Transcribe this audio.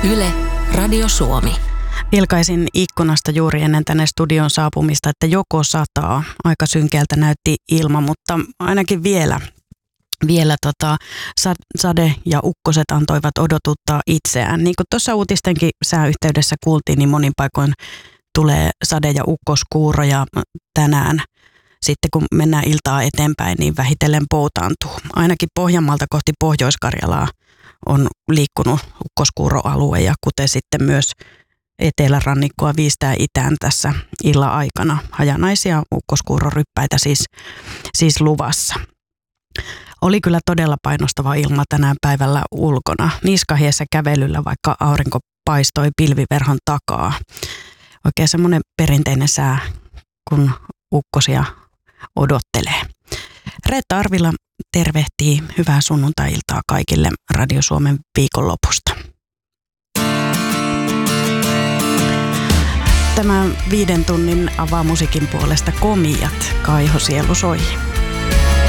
Yle, Radio Suomi. Vilkaisin ikkunasta juuri ennen tänne studion saapumista, että joko sataa. Aika synkeältä näytti ilma, mutta ainakin vielä sade ja ukkoset antoivat odotuttaa itseään. Niin kuin tuossa uutistenkin sääyhteydessä kuultiin, niin monin paikoin tulee sade- ja ukkoskuuroja tänään. Sitten kun mennään iltaa eteenpäin, niin vähitellen poutaantuu. Ainakin Pohjanmaalta kohti Pohjois-Karjalaa on liikkunut ukkoskuuroalue ja kuten sitten myös etelärannikkoa viistää itään tässä illan aikana. Hajanaisia ukkoskuuroryppäitä siis luvassa. Oli kyllä todella painostava ilma tänään päivällä ulkona. Niskahiessä kävelyllä, vaikka aurinko paistoi pilviverhon takaa. Oikein semmoinen perinteinen sää, kun ukkosia odottelee. Reetta Arvila tervehtii hyvää sunnuntai-iltaa kaikille Radio Suomen viikonlopusta. Tämän 5 tunnin avaa musiikin puolesta Komiat, Kaiho sielu soi.